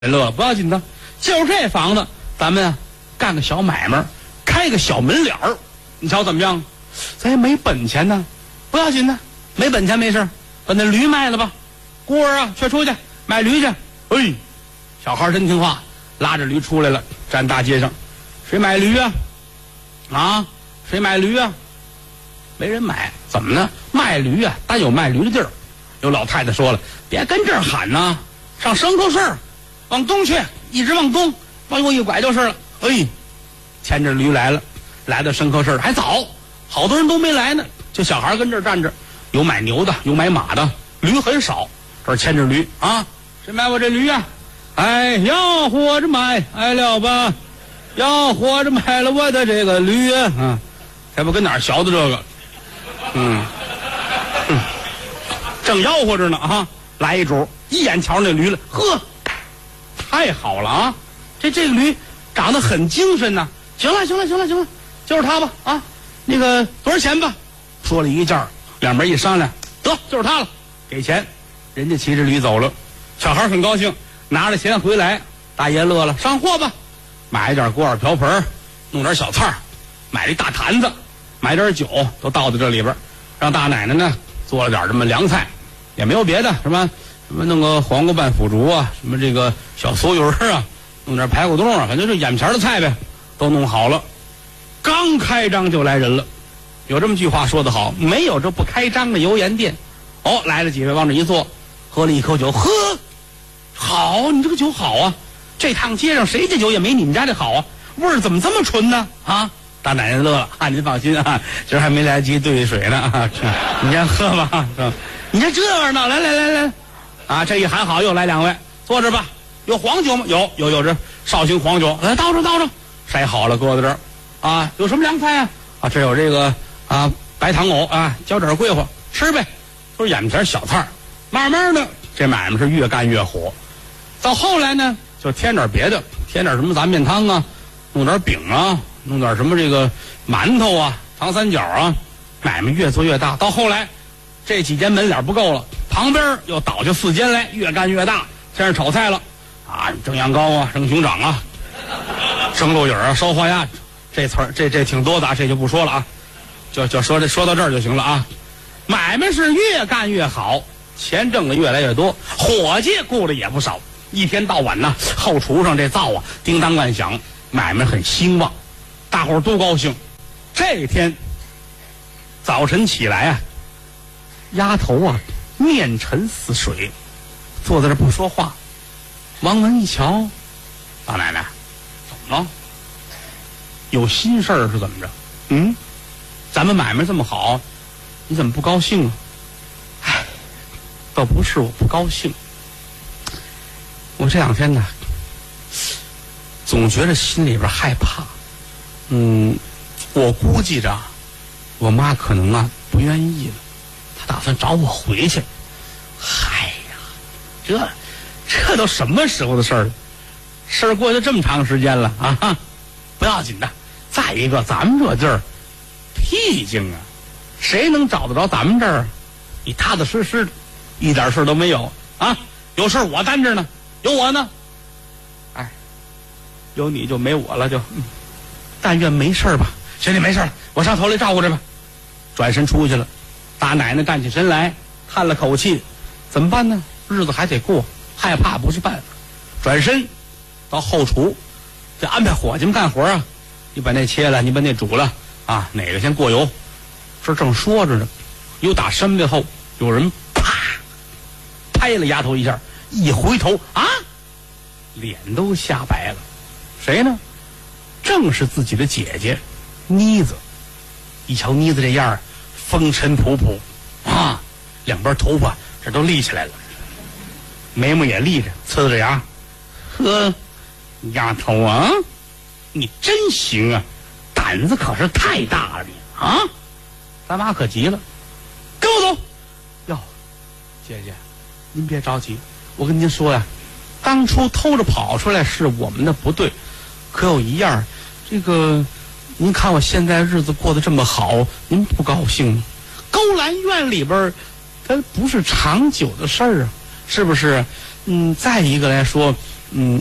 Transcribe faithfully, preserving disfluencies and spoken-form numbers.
乐了，不要紧的，就是这房子，咱们啊干个小买卖，开个小门脸儿，你瞧怎么样？咱也没本钱呢，不要紧的，没本钱没事，把那驴卖了吧。孤儿啊，去出去买驴去。哎，小孩真听话，拉着驴出来了，站大街上，谁买驴啊？啊，谁买驴啊？没人买，怎么呢？卖驴啊，单有卖驴的地儿。有老太太说了，别跟这儿喊呐，上牲口市儿。往东去，一直往东，往右一拐就是了。哎，牵着驴来了，来到牲口市还早，好多人都没来呢，就小孩跟这儿站着，有买牛的，有买马的，驴很少。这儿牵着驴啊，谁买我这驴啊？哎，要活着买，哎了吧，要活着买了我的这个驴啊！啊，还不跟哪儿学的这个？嗯，嗯正吆喝着呢啊，来一主，一眼瞧那驴了，呵。太好了啊！这这个驴长得很精神呐、啊。行了，行了，行了，行了，就是它吧啊！那个多少钱吧？说了一个价，两边一商量，得就是它了，给钱。人家骑着驴走了，小孩很高兴，拿着钱回来。大爷乐了，上货吧，买一点锅碗瓢盆，弄点小菜，买了一大坛子，买点酒，都倒在这里边，让大奶奶呢做了点什么凉菜，也没有别的，什么。什么弄个黄瓜拌腐竹啊，什么这个小酥鱼啊，弄点排骨冻啊，反正就眼前的菜呗，都弄好了。刚开张就来人了，有这么句话说得好，没有这不开张的油盐店。哦，来了几位往这一坐，喝了一口酒，呵，好，你这个酒好啊，这趟街上谁家酒也没你们家这好啊，味儿怎么这么纯呢？啊，大奶奶乐了啊，您放心啊，今儿还没来得及兑水呢啊，你先喝吧，你看这玩意儿，来来来来。啊，这一喊好，又来两位，坐着吧。有黄酒吗？有，有有这绍兴黄酒，来倒着倒着，筛好了搁在这儿。啊，有什么凉菜啊？啊，这有这个啊白糖藕啊，浇点桂花，吃呗。都是眼前小菜，慢慢的这买卖是越干越火。到后来呢，就添点别的，添点什么杂面汤啊，弄点饼啊，弄点什么这个馒头啊，糖三角啊，买卖越做越大。到后来，这几间门脸不够了。旁边又倒下四间来，越干越大。先是炒菜了，啊，蒸羊羔啊，蒸熊掌啊，蒸鹿尾啊，烧花鸭，这词儿这这挺多的啊，这就不说了啊，就就说这说到这儿就行了啊。买卖是越干越好，钱挣的越来越多，伙计雇的也不少，一天到晚呢，后厨上这灶啊叮当乱响，买卖很兴旺，大伙儿都高兴。这天早晨起来啊，丫头啊。面沉似水，坐在这不说话。王文一瞧，大奶奶，怎么了？有心事儿是怎么着？嗯，咱们买卖这么好，你怎么不高兴啊？唉，倒不是我不高兴，我这两天呢，总觉得心里边害怕。嗯，我估计着，我妈可能啊不愿意了。打算找我回去，嗨呀，这这都什么时候的事儿了？事儿过去这么长时间了啊，不要紧的。再一个，咱们这地儿僻静啊，谁能找得着咱们这儿？你踏踏实实的，一点事都没有啊。有事我担着呢，有我呢。哎，有你就没我了，就，嗯、但愿没事吧。行，你没事了，我上头来照顾着吧。转身出去了。大奶奶站起身来，叹了口气，怎么办呢？日子还得过，害怕不是办法。转身到后厨，得安排伙计们干活啊。你把那切了，你把那煮了啊，哪个先过油？这正说着呢，有打身背后有人啪拍了丫头一下，一回头啊，脸都吓白了。谁呢？正是自己的姐姐妮子。一瞧妮子这样，风尘仆仆啊，两边头发这都立起来了，眉毛也立着，呲着牙。呵，丫头啊，你真行啊，胆子可是太大了你啊！咱妈可急了，跟我走。哟，姐姐，您别着急，我跟您说呀，当初偷着跑出来是我们的不对，可有一样，这个您看我现在日子过得这么好，您不高兴吗？勾栏院里边它不是长久的事儿啊，是不是？嗯，再一个来说， 嗯。